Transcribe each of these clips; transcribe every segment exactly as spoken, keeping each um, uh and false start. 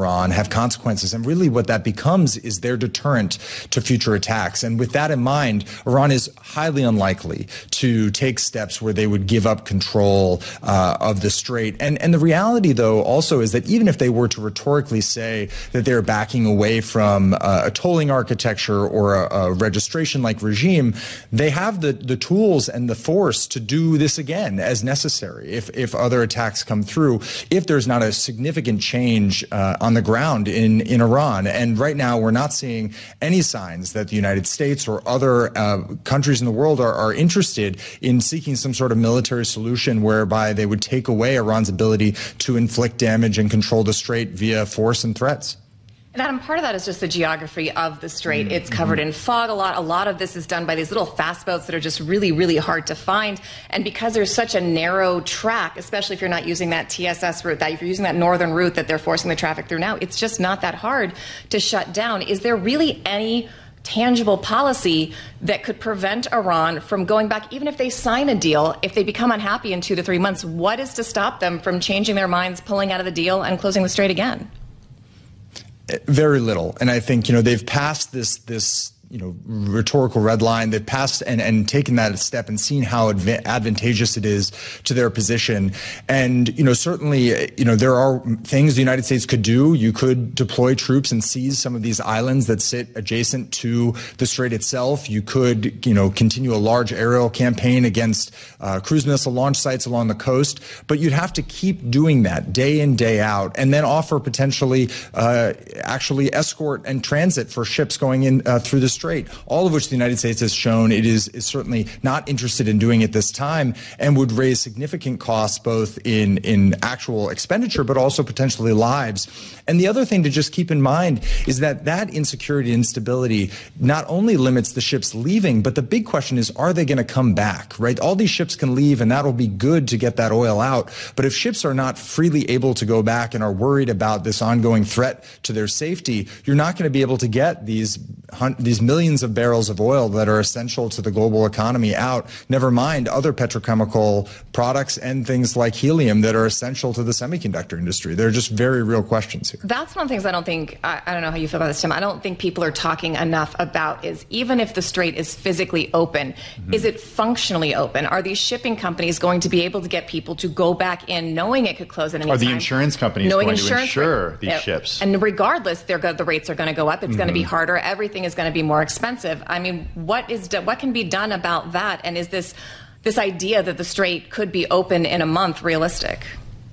Iran have consequences. And really what that becomes is their deterrent to future attacks. And with that in mind, Iran is highly unlikely to take steps where they would give up control uh, of the Strait. And, and the reality, though, also is that even if they were to rhetorically say that they're backing away from uh, a tolling architecture or a, a registration-like regime, they have the, the tools and the force to do this again as necessary if, if other attacks come through, if there's not a significant change uh, on the ground in, in Iran. And right now, we're not seeing any signs that the United States or other uh, countries in the world are, are interested in seeking some sort of military solution whereby they would take away Iran's ability to inflict damage and control the Strait via force and threats. And Adam, part of that is just the geography of the Strait. It's covered in fog a lot. A lot of this is done by these little fast boats that are just really, really hard to find. And because there's such a narrow track, especially if you're not using that T S S route, that if you're using that northern route that they're forcing the traffic through now, it's just not that hard to shut down. Is there really any tangible policy that could prevent Iran from going back, even if they sign a deal, if they become unhappy in two to three months? What is to stop them from changing their minds, pulling out of the deal, and closing the Strait again? Very little. And I think, you know, they've passed this, this, you know, rhetorical red line. They've passed and, and taken that step and seen how adva advantageous it is to their position. And, you know, certainly, you know, there are things the United States could do. You could deploy troops and seize some of these islands that sit adjacent to the Strait itself. You could, you know, continue a large aerial campaign against uh, cruise missile launch sites along the coast. But you'd have to keep doing that day in, day out, and then offer potentially uh, actually escort and transit for ships going in uh, through the Strait. Strait, all of which the United States has shown it is, is certainly not interested in doing at this time, and would raise significant costs both in, in actual expenditure but also potentially lives. And the other thing to just keep in mind is that that insecurity and instability not only limits the ships leaving, but the big question is, are they going to come back, right? All these ships can leave, and that'll be good to get that oil out. But if ships are not freely able to go back and are worried about this ongoing threat to their safety, you're not going to be able to get these these millions of barrels of oil that are essential to the global economy out, never mind other petrochemical products and things like helium that are essential to the semiconductor industry. There are just very real questions here. That's one of the things I don't think, I, I don't know how you feel about this, Tim, I don't think people are talking enough about is even if the Strait is physically open, mm-hmm. is it functionally open? Are these shipping companies going to be able to get people to go back in knowing it could close at any time? Are the time? insurance companies knowing going insurance to insure rate, these yeah, ships? And regardless, they're go, the rates are going to go up. It's mm-hmm. going to be harder. Everything is going to be more expensive. I mean, what is what can be done about that? And is this this idea that the Strait could be open in a month realistic?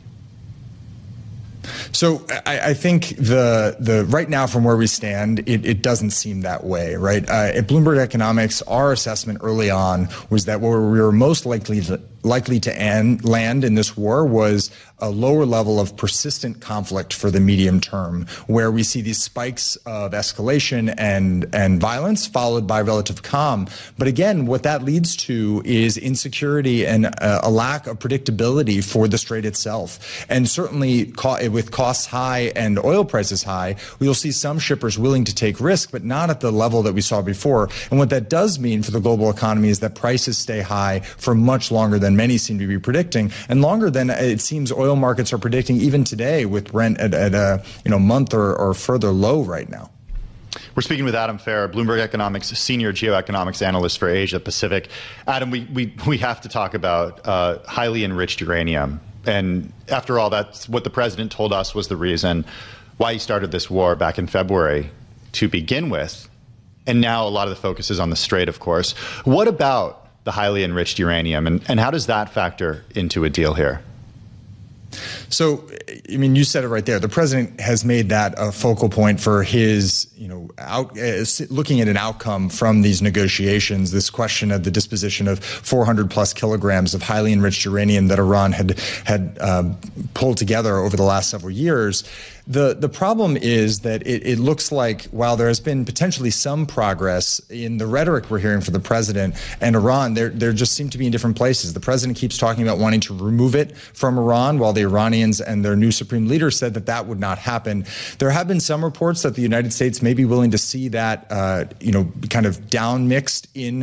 So I, I think the the right now from where we stand, it, it doesn't seem that way, right? Uh, at Bloomberg Economics, our assessment early on was that where we were most likely to, likely to end, land in this war was a lower level of persistent conflict for the medium term, where we see these spikes of escalation and, and violence followed by relative calm. But again, what that leads to is insecurity and a, a lack of predictability for the Strait itself. And certainly co with costs high and oil prices high, we'll see some shippers willing to take risk, but not at the level that we saw before. And what that does mean for the global economy is that prices stay high for much longer than many seem to be predicting, and longer than it seems oil markets are predicting even today, with Brent at, at a you know month or, or further low right now. We're speaking with Adam Fair, Bloomberg Economics senior geoeconomics analyst for Asia Pacific. Adam, we we we have to talk about uh, highly enriched uranium, and after all, that's what the president told us was the reason why he started this war back in February to begin with, and now a lot of the focus is on the Strait, of course. What about the highly enriched uranium, and, and how does that factor into a deal here? So, I mean, you said it right there. The president has made that a focal point for his, you know, out, uh, looking at an outcome from these negotiations, this question of the disposition of four hundred plus kilograms of highly enriched uranium that Iran had, had um, pulled together over the last several years. The, the problem is that it, it looks like while there has been potentially some progress in the rhetoric we're hearing from the president and Iran, there there just seem to be in different places. The president keeps talking about wanting to remove it from Iran, while the Iranians and their new supreme leader said that that would not happen. There have been some reports that the United States may be willing to see that, uh, you know, kind of down mixed in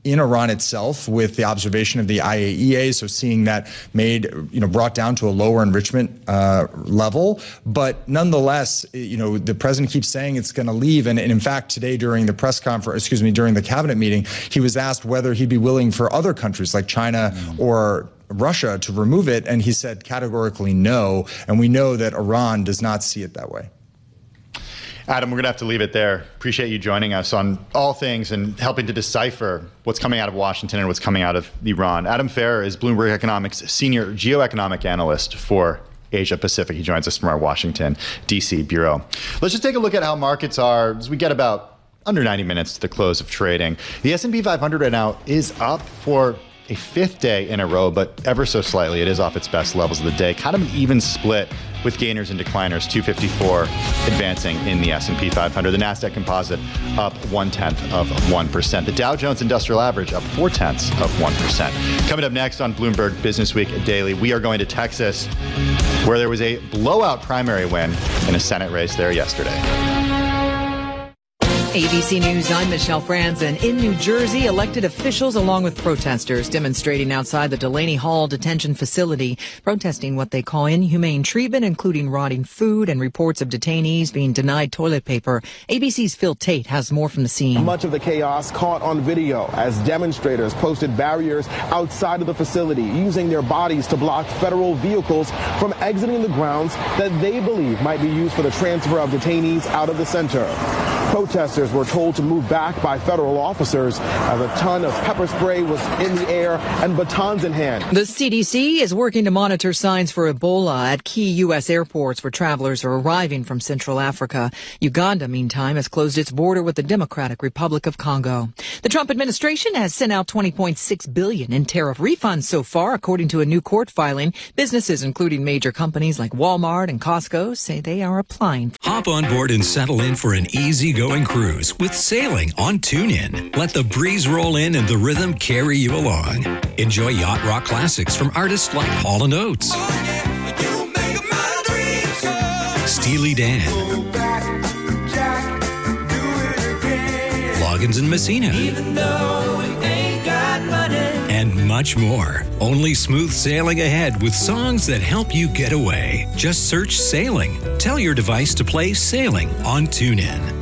in Iran itself with the observation of the I A E A, so seeing that made, you know, brought down to a lower enrichment uh, level. But nonetheless, you know, the president keeps saying it's going to leave. And, and in fact, today during the press conference, excuse me, during the cabinet meeting, he was asked whether he'd be willing for other countries like China mm. or Russia to remove it. And he said categorically no. And we know that Iran does not see it that way. Adam, we're going to have to leave it there. Appreciate you joining us on all things and helping to decipher what's coming out of Washington and what's coming out of Iran. Adam Ferrer is Bloomberg Economics senior geoeconomic analyst for Asia Pacific. He joins us from our Washington, D C bureau. Let's just take a look at how markets are as we get about under ninety minutes to the close of trading. The S and P five hundred right now is up for a fifth day in a row, but ever so slightly. It is off its best levels of the day. Kind of an even split with gainers and decliners, two fifty-four advancing in the S and P five hundred. The NASDAQ composite up one-tenth of one percent. The Dow Jones Industrial Average up four-tenths of one percent. Coming up next on Bloomberg Business Week Daily, we are going to Texas, where there was a blowout primary win in a Senate race there yesterday. A B C News, I'm Michelle Franzen. In New Jersey, elected officials along with protesters demonstrating outside the Delaney Hall detention facility, protesting what they call inhumane treatment, including rotting food and reports of detainees being denied toilet paper. A B C's Phil Tate has more from the scene. Much of the chaos caught on video as demonstrators posted barriers outside of the facility, using their bodies to block federal vehicles from exiting the grounds that they believe might be used for the transfer of detainees out of the center. Protesters were told to move back by federal officers as a ton of pepper spray was in the air and batons in hand. The C D C is working to monitor signs for Ebola at key U S airports where travelers are arriving from Central Africa. Uganda, meantime, has closed its border with the Democratic Republic of Congo. The Trump administration has sent out twenty point six billion dollars in tariff refunds so far, according to a new court filing. Businesses, including major companies like Walmart and Costco, say they are applying. Hop on board and settle in for an easy-going cruise with sailing on TuneIn. Let the breeze roll in and the rhythm carry you along. Enjoy yacht rock classics from artists like Hall and Oates, oh, yeah, you make my dreams Steely Dan, go back, Jack, do it again. Loggins and Messina, even though we ain't got money, and much more. Only smooth sailing ahead with songs that help you get away. Just search Sailing. Tell your device to play Sailing on TuneIn.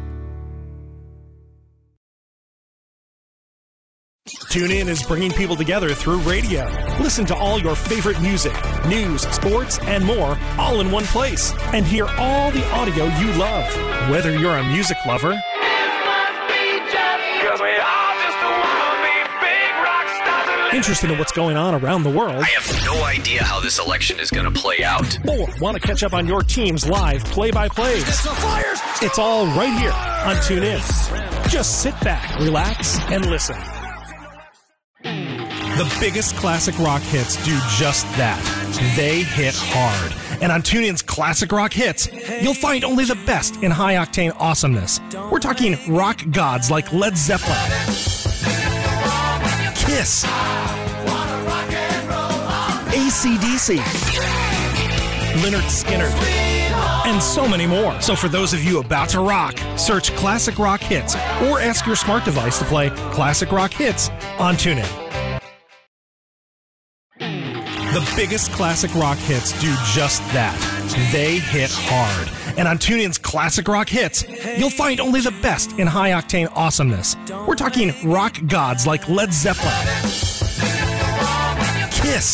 TuneIn is bringing people together through radio. Listen to all your favorite music, news, sports, and more, all in one place. And hear all the audio you love. Whether you're a music lover interested in what's going on around the world, I have no idea how this election is going to play out, or want to catch up on your team's live play-by-plays, it's all right here on TuneIn. Just sit back, relax, and listen. The biggest classic rock hits do just that. They hit hard. And on TuneIn's Classic Rock Hits, you'll find only the best in high-octane awesomeness. We're talking rock gods like Led Zeppelin, Kiss, A C D C, Lynyrd Skynyrd, and so many more. So for those of you about to rock, search Classic Rock Hits or ask your smart device to play Classic Rock Hits on TuneIn. The biggest classic rock hits do just that. They hit hard. And on TuneIn's Classic Rock Hits, you'll find only the best in high-octane awesomeness. We're talking rock gods like Led Zeppelin, Kiss,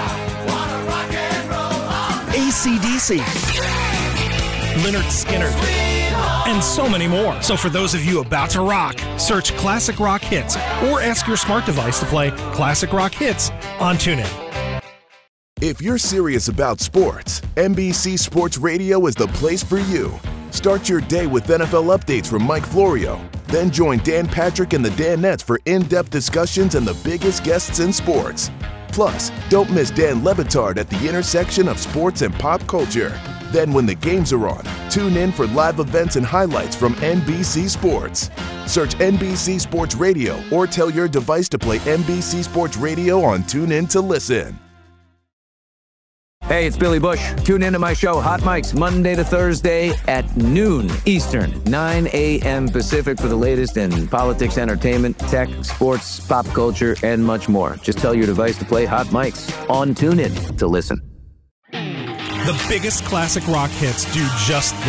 A C D C, Lynyrd Skynyrd, and so many more. So for those of you about to rock, search Classic Rock Hits or ask your smart device to play Classic Rock Hits on TuneIn. If you're serious about sports, N B C Sports Radio is the place for you. Start your day with N F L updates from Mike Florio. Then join Dan Patrick and the Danettes for in-depth discussions and the biggest guests in sports. Plus, don't miss Dan Le Batard at the intersection of sports and pop culture. Then when the games are on, tune in for live events and highlights from N B C Sports. Search N B C Sports Radio or tell your device to play N B C Sports Radio on TuneIn to listen. Hey, it's Billy Bush. Tune into my show, Hot Mics, Monday to Thursday at noon Eastern, nine a.m. Pacific for the latest in politics, entertainment, tech, sports, pop culture, and much more. Just tell your device to play Hot Mics on TuneIn to listen. The biggest classic rock hits do just that.